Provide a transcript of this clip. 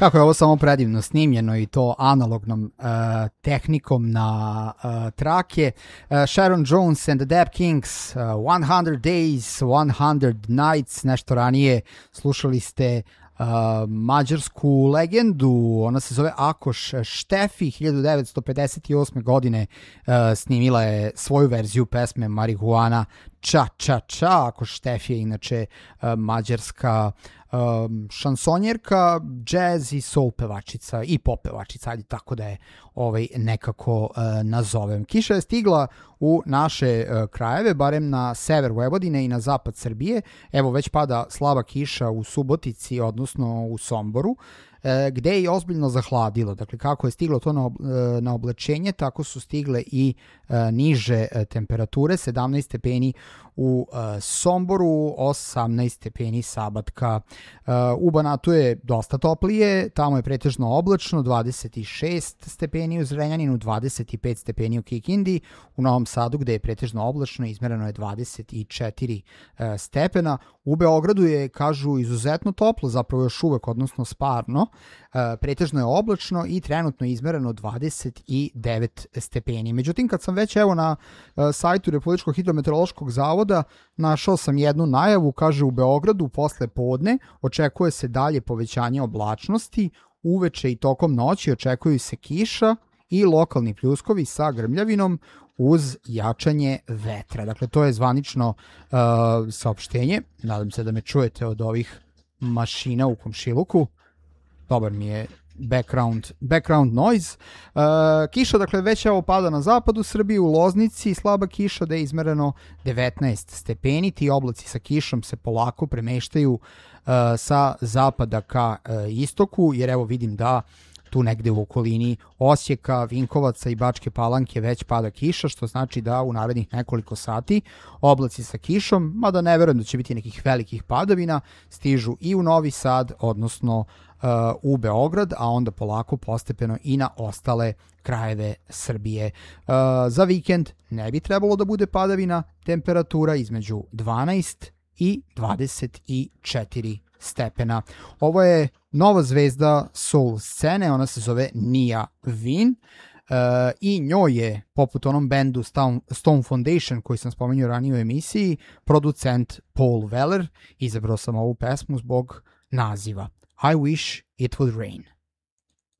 Kako je ovo samo predivno snimljeno i to analognom tehnikom na trake. Sharon Jones and the Dap Kings, 100 Days, 100 Nights, nešto ranije slušali ste mađarsku legendu, ona se zove Akoš Štefi, 1958. godine snimila je svoju verziju pesme Marihuana Ča Ča Ča. Akoš Štefi je inače mađarska šansonjerka, džez i soul pevačica i pop pevačica, ajde tako da je nekako nazovem. Kiša je stigla u naše krajeve, barem na sever Vojvodine i na zapad Srbije. Evo već pada slaba kiša u Subotici, odnosno u Somboru, gde je ozbiljno zahladilo. Dakle, kako je stiglo to na oblačenje, tako su stigle i niže temperature, 17 stepeni u Somboru, 18 stepeni Sabatka. U Banatu je dosta toplije, tamo je pretežno oblačno, 26 stepeni u Zrenjaninu, 25 stepeni u Kikindi, u Novom Sadu gde je pretežno oblačno izmereno je 24 stepena. U Beogradu je, kažu, izuzetno toplo, zapravo još uvek, odnosno sparno, pretežno je oblačno i trenutno izmereno 29 stepeni. Međutim, kad sam već evo na sajtu Republičkog hidrometeorološkog zavoda našao sam jednu najavu, kaže u Beogradu posle podne očekuje se dalje povećanje oblačnosti, uveče i tokom noći očekuju se kiša i lokalni pljuskovi sa grmljavinom uz jačanje vetra. Dakle, to je zvanično saopštenje. Nadam se da me čujete od ovih mašina u komšiluku. Dobar mi je background noise. Kiša, dakle, već evo pada na zapadu Srbije, u Loznici, slaba kiša da je izmereno 19 stepeni. Ti oblaci sa kišom se polako premeštaju sa zapada ka istoku, jer evo vidim da tu negde u okolini Osijeka, Vinkovaca i Bačke Palanke već pada kiša, što znači da u narednih nekoliko sati oblaci sa kišom, mada ne verujem da će biti nekih velikih padavina, stižu i u Novi Sad, odnosno u Beograd, a onda polako postepeno i na ostale krajeve Srbije. Za vikend ne bi trebalo da bude padavina, temperatura između 12 i 24 stepena. Ovo je nova zvezda soul scene, ona se zove Nia Vin i njoj je, poput onom bendu Stone Foundation koji sam spomenuo ranije u emisiji, producent Paul Weller. Izabrao sam ovu pesmu zbog naziva I Wish It Would Rain.